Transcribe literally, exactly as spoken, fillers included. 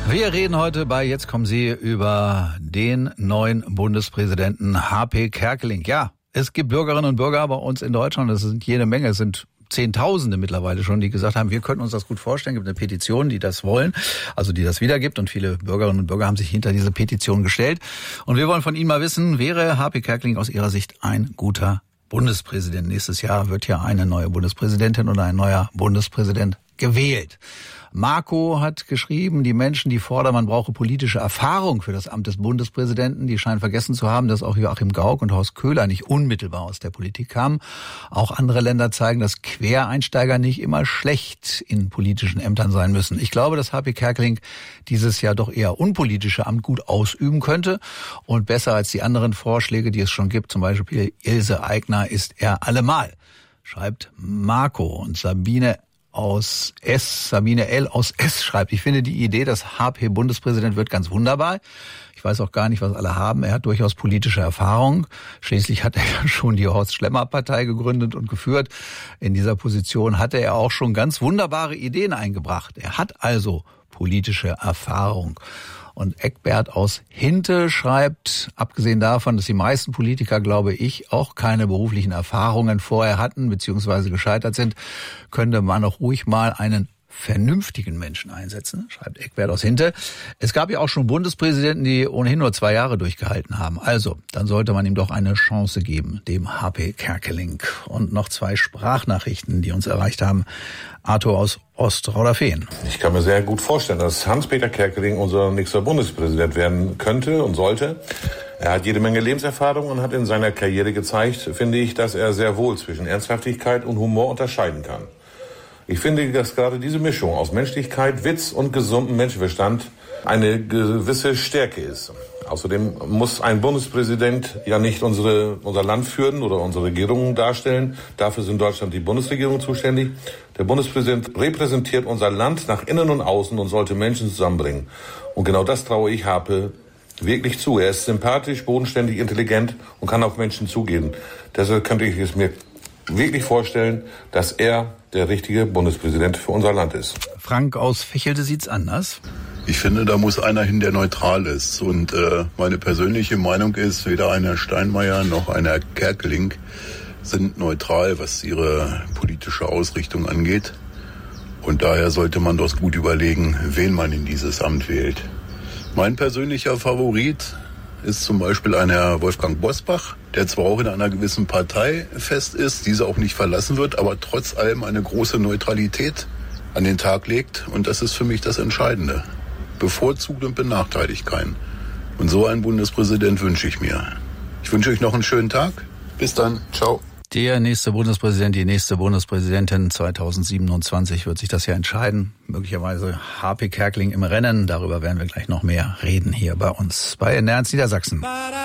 Wir reden heute bei Jetzt kommen Sie über den neuen Bundespräsidenten H P Kerkeling. Ja, es gibt Bürgerinnen und Bürger bei uns in Deutschland, das sind jede Menge, es sind Zehntausende mittlerweile schon, die gesagt haben, wir könnten uns das gut vorstellen. Es gibt eine Petition, die das wollen, also die das wiedergibt. Und viele Bürgerinnen und Bürger haben sich hinter diese Petition gestellt. Und wir wollen von Ihnen mal wissen, wäre H P Kerkeling aus Ihrer Sicht ein guter Bundespräsident? Nächstes Jahr wird ja eine neue Bundespräsidentin oder ein neuer Bundespräsident gewählt. Marco hat geschrieben, die Menschen, die fordern, man brauche politische Erfahrung für das Amt des Bundespräsidenten, die scheinen vergessen zu haben, dass auch Joachim Gauck und Horst Köhler nicht unmittelbar aus der Politik kamen. Auch andere Länder zeigen, dass Quereinsteiger nicht immer schlecht in politischen Ämtern sein müssen. Ich glaube, dass H P Kerkeling dieses Jahr doch eher unpolitische Amt gut ausüben könnte und besser als die anderen Vorschläge, die es schon gibt, zum Beispiel Ilse Aigner, ist er allemal, schreibt Marco. Und Sabine aus S, Sabine L. aus S schreibt, ich finde die Idee, dass H P Bundespräsident wird, ganz wunderbar. Ich weiß auch gar nicht, was alle haben. Er hat durchaus politische Erfahrung. Schließlich hat er ja schon die Horst-Schlemmer-Partei gegründet und geführt. In dieser Position hatte er auch schon ganz wunderbare Ideen eingebracht. Er hat also politische Erfahrung. Und Eckbert aus Hinte schreibt, abgesehen davon, dass die meisten Politiker, glaube ich, auch keine beruflichen Erfahrungen vorher hatten bzw. gescheitert sind, könnte man auch ruhig mal einen vernünftigen Menschen einsetzen, schreibt Eckbert aus Hinte. Es gab ja auch schon Bundespräsidenten, die ohnehin nur zwei Jahre durchgehalten haben. Also, dann sollte man ihm doch eine Chance geben, dem H P Kerkeling. Und noch zwei Sprachnachrichten, die uns erreicht haben. Arthur aus Ostrauderfehn. Ich kann mir sehr gut vorstellen, dass Hans-Peter Kerkeling unser nächster Bundespräsident werden könnte und sollte. Er hat jede Menge Lebenserfahrung und hat in seiner Karriere gezeigt, finde ich, dass er sehr wohl zwischen Ernsthaftigkeit und Humor unterscheiden kann. Ich finde, dass gerade diese Mischung aus Menschlichkeit, Witz und gesundem Menschenverstand eine gewisse Stärke ist. Außerdem muss ein Bundespräsident ja nicht unsere, unser Land führen oder unsere Regierung darstellen. Dafür ist in Deutschland die Bundesregierung zuständig. Der Bundespräsident repräsentiert unser Land nach innen und außen und sollte Menschen zusammenbringen. Und genau das traue ich H P wirklich zu. Er ist sympathisch, bodenständig, intelligent und kann auf Menschen zugehen. Deshalb könnte ich es mir wirklich vorstellen, dass er der richtige Bundespräsident für unser Land ist. Frank aus Fichelde sieht's anders. Ich finde, da muss einer hin, der neutral ist. Und äh, meine persönliche Meinung ist, weder einer Steinmeier noch einer Kerkeling sind neutral, was ihre politische Ausrichtung angeht. Und daher sollte man doch gut überlegen, wen man in dieses Amt wählt. Mein persönlicher Favorit ist zum Beispiel ein Herr Wolfgang Bosbach, der zwar auch in einer gewissen Partei fest ist, diese auch nicht verlassen wird, aber trotz allem eine große Neutralität an den Tag legt. Und das ist für mich das Entscheidende. Bevorzugt und benachteiligt keinen. Und so einen Bundespräsident wünsche ich mir. Ich wünsche euch noch einen schönen Tag. Bis dann. Ciao. Der nächste Bundespräsident, die nächste Bundespräsidentin zweitausendsiebenundzwanzig wird sich das ja entscheiden. Möglicherweise H P Kerkeling im Rennen. Darüber werden wir gleich noch mehr reden hier bei uns bei N R eins Niedersachsen.